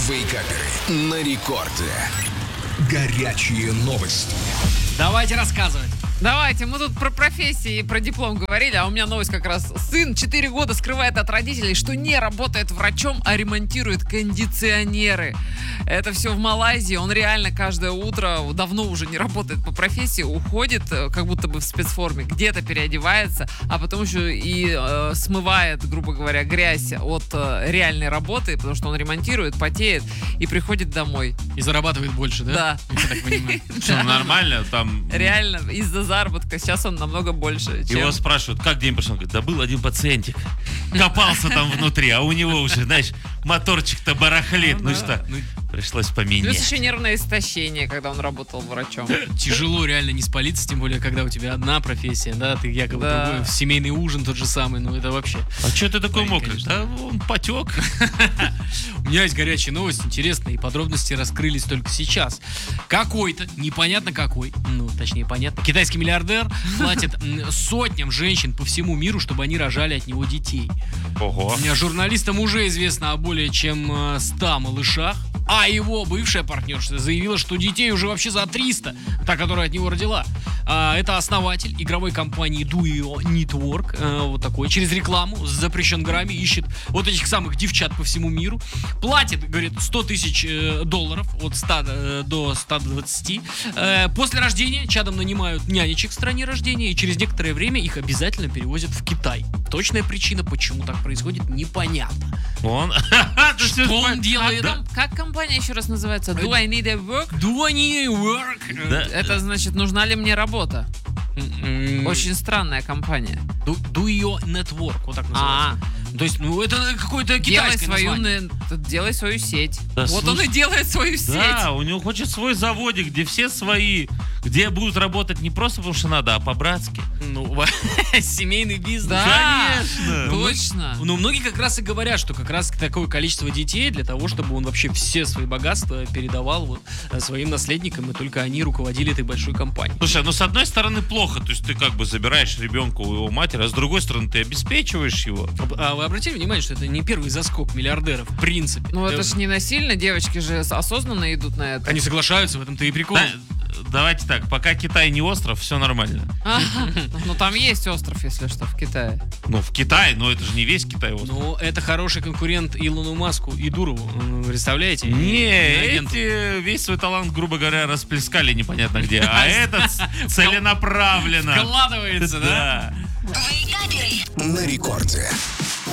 Вейкаперы на рекорде. Горячие новости. Давайте рассказывать. Давайте, мы тут про профессии и про диплом говорили, а у меня новость как раз. Сын 4 года скрывает от родителей, что не работает врачом, а ремонтирует кондиционеры. Это все в Малайзии. Он реально каждое утро, давно уже не работает по профессии, уходит как будто бы в спецформе, где-то переодевается, а потом еще и смывает, грубо говоря, грязь от реальной работы, потому что он ремонтирует, потеет и приходит домой. И зарабатывает больше, да? Да. Я так понимаю. Что, нормально? Там Реально, из-за заработка сейчас он намного больше, чем... его спрашивают, как день прошел? Он говорит, да был один пациентик. Копался там внутри, а у него уже, знаешь, моторчик-то барахлит. Ну что, пришлось поменять. Плюс еще нервное истощение, когда он работал врачом. Тяжело реально не спалиться, тем более, когда у тебя одна профессия, да, ты якобы Да. другой, семейный ужин тот же самый, ну это вообще. А что ты такой Парень, мокрый? конечно. Да он потек. У меня есть горячая новость, интересная, и подробности раскрылись только сейчас. Какой-то, непонятно какой, ну, точнее, понятно, китайский миллиардер платит сотням женщин по всему миру, чтобы они рожали от него детей. Ого. Журналистам уже известно о более чем 100 малышах, а его бывшая партнерша заявила, что детей уже вообще за 300, та, которая от него родила. Это основатель игровой компании Duo Network, вот такой, через рекламу с запрещенными ищет вот этих самых девчат по всему миру, платит, говорит, $100 тысяч от 100 до 120. После рождения чадом нанимают нянечек в стране рождения, и через некоторое время их обязательно перевозят в Китай. Точная причина, почему так происходит, непонятно. Он... Что он делает? Как компания еще раз называется? Do I need a work? Do I need work? Да. Это значит, нужна ли мне работа? Очень Очень странная компания. Duo Network, вот так называется. То есть, ну, это какое-то Делай китайское свою, название. делай свою сеть. Да, Вот он слушай, и делает свою сеть. Да, у него хочет свой заводик, где все свои, где будут работать не просто потому что надо, а по-братски. Ну, семейный бизнес. Да, Конечно. точно. Ну, многие как раз и говорят, что как раз такое количество детей для того, чтобы он вообще все свои богатства передавал вот своим наследникам, и только они руководили этой большой компанией. Слушай, ну с одной стороны плохо, то есть ты как бы забираешь ребенка у его матери, а с другой стороны ты обеспечиваешь его. А вы обратили внимание, что это не первый заскок миллиардеров, в принципе. Ну это ж не насильно, девочки же осознанно идут на это. Они соглашаются, в этом-то и прикол. Давайте так, пока Китай не остров, все нормально. Ага. Ну там есть остров, если что, в Китае. Ну, в Китае, но это же не весь Китай остров. Ну, это хороший конкурент Илону Маску и Дурову. Представляете? Не, Агенту. эти весь свой талант, грубо говоря, расплескали непонятно где, а этот целенаправленно. Вкладывается, да? Да. На рекорде.